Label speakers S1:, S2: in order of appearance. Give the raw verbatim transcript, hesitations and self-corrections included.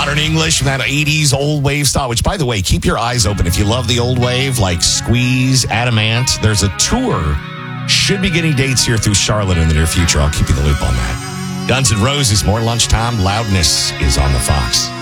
S1: Modern English from that eighties old wave style, which, by the way, keep your eyes open. If you love the old wave, like Squeeze, Adamant, there's a tour. Should be getting dates here through Charlotte in the near future. I'll keep you in the loop on that. Guns N' Roses, more lunchtime. Loudness is on the Fox.